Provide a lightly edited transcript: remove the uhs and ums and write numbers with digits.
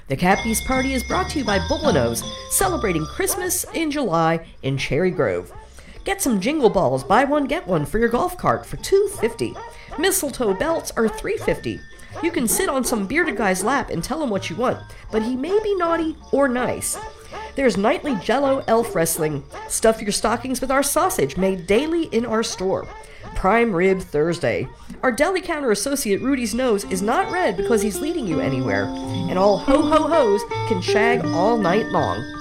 The Cat Beast Party is brought to you by Bullino's, celebrating Christmas in July in Cherry Grove. Get some Jingle Balls, buy one get one for your golf cart for $2.50. Mistletoe belts are $3.50. You can sit on some bearded guy's lap and tell him what you want, but he may be naughty or nice. There's nightly Jell-O elf wrestling. Stuff your stockings with our sausage made daily in our store. Prime Rib Thursday. Our deli counter associate Rudy's nose is not red because he's leading you anywhere. And all ho-ho-hos can shag all night long.